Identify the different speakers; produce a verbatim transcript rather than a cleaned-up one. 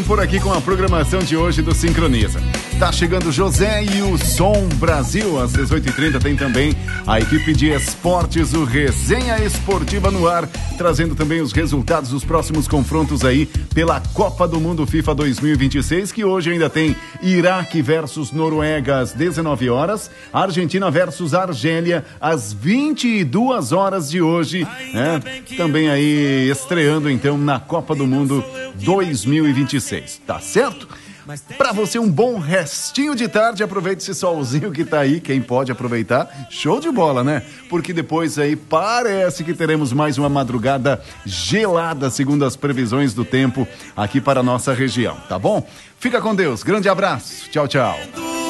Speaker 1: Por aqui com a programação de hoje do Sincroniza. Tá chegando José e o Som Brasil. Às dezoito e trinta tem também a equipe de esportes, o Resenha Esportiva no ar, trazendo também os resultados dos próximos confrontos aí pela Copa do Mundo FIFA dois mil e vinte e seis, que hoje ainda tem Iraque versus Noruega às dezenove horas, Argentina versus Argélia às vinte e duas horas de hoje, né? Também aí estreando então na Copa do Mundo dois mil e vinte e seis, tá certo? Pra você um bom restinho de tarde, aproveite esse solzinho que tá aí, quem pode aproveitar, show de bola, né? Porque depois aí parece que teremos mais uma madrugada gelada, segundo as previsões do tempo aqui para a nossa região, tá bom? Fica com Deus, grande abraço, tchau, tchau.